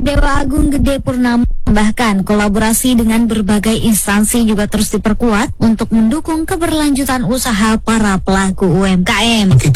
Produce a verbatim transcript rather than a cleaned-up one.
Dewa Agung Gede Purnama bahkan kolaborasi dengan berbagai instansi juga terus diperkuat untuk mendukung keberlanjutan usaha para pelaku U M K M. Kita